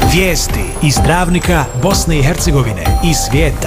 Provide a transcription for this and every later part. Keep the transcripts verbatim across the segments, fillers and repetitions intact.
Vijesti iz Travnika, Bosne i Hercegovine i svijeta.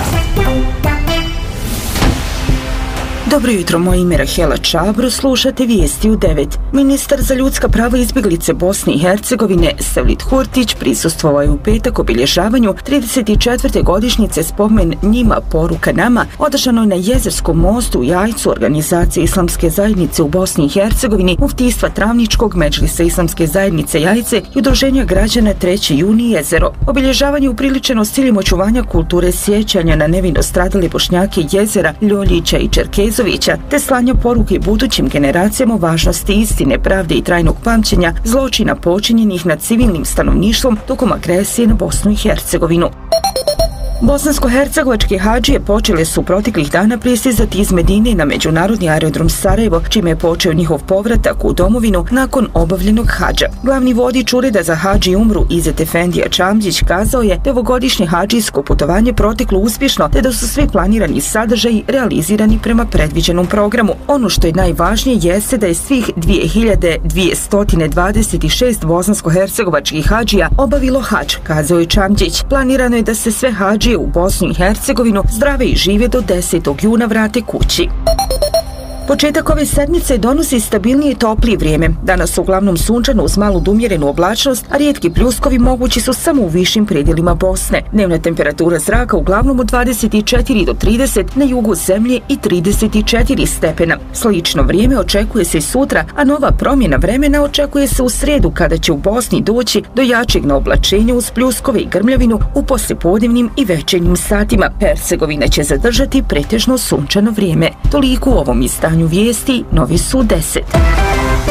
Dobro jutro, moje ime je Rahela Čabro, slušate vijesti u devet. Ministar za ljudska prava i izbjeglice Bosne i Hercegovine Sevlit Hurtić prisustvovao je u petak obilježavanju trideset četvrte godišnjice spomen njima poruka nama, održanoj na Jezerskom mostu u Jajcu organizacije Islamske zajednice u Bosni i Hercegovini, muftijstva Travničkog, Medžlisa Islamske zajednice Jajce i udruženja građana treći juni Jezero. Obilježavanje upriličeno s ciljem očuvanja kulture sjećanja na nevino stradale Bošnjake Jezera, Ljoljića i Čerkezovića, te slanja poruke budućim generacijama o važnosti istine, pravde i trajnog pamćenja zločina počinjenih nad civilnim stanovništvom tokom agresije na Bosnu i Hercegovinu. Bosansko-hercegovačke hadžije počele su proteklih dana pristizati iz Medine na međunarodni aerodrom Sarajevo, čime je počeo njihov povratak u domovinu nakon obavljenog hadža. Glavni vodič ureda za hadž i umru Izet Efendija Čamđić kazao je da je ovogodišnje hadžijsko putovanje proteklo uspješno, te da su svi planirani sadržaji realizirani prema predviđenom programu. Ono što je najvažnije jeste da je svih dvije hiljade dvjesto dvadeset šest bosansko-hercegovačkih hadžija obavilo hadž, kazao je Čamđić. Planirano je da se sve hadžije u Bosnu i Hercegovinu zdrave i žive do desetog juna vrate kući. Početak ove sedmice donosi stabilnije i toplije vrijeme. Danas uglavnom sunčano uz malu umjerenu oblačnost, a rijetki pljuskovi mogući su samo u višim predjelima Bosne. Dnevna temperatura zraka uglavnom od dvadeset četiri do trideset, na jugu zemlje i trideset četiri stepena. Slično vrijeme očekuje se i sutra, a nova promjena vremena očekuje se u srijedu kada će u Bosni doći do jačeg naoblačenja uz pljuskove i grmljavinu u poslijepodnevnim i večernjim satima. Hercegovina će zadržati pretežno sunčano vrijeme. Toliko u ovom istanju vijesti, novi su deset.